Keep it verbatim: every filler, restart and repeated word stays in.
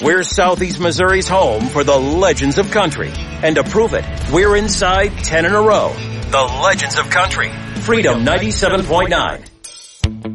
We're Southeast Missouri's home for the Legends of Country. And to prove it, we're inside ten in a row. The Legends of Country. Freedom ninety-seven point nine.